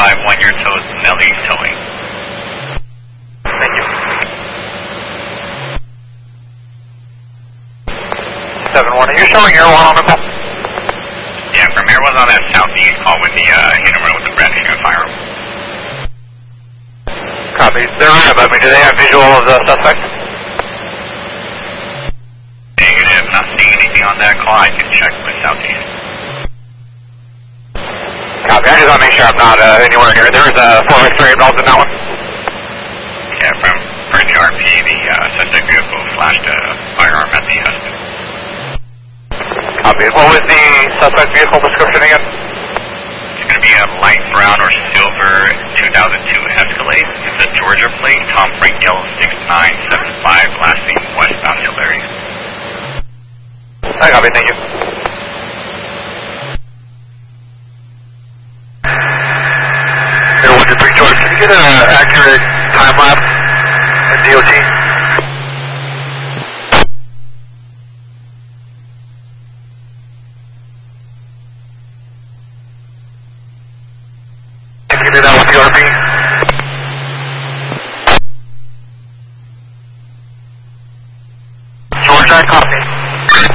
551, your toes, Nelly towing. Thank you. 71, are you showing Air 1 on the call? Yeah, from Air 1 on that southeast call with the hit and run with the red hanging fire. Copy. They're right above me. Do they have visual of the suspect? Negative. Not seeing anything on that call. I can check with southeast. Copy. I just want to make sure I'm not anywhere near. There was a 4x3 involved in that one. Yeah, from the RP, the suspect vehicle flashed a firearm at the husband. Copy. What was the suspect vehicle description again? It's going to be a light brown or silver 2002 Escalade. It's a Georgia plate, Tom Frank Yellow 6975, last name westbound Hillary. I copy. Thank you. Air 123 George, can you get an accurate time lapse in DOT? Can you do that with the RP? George, I copy.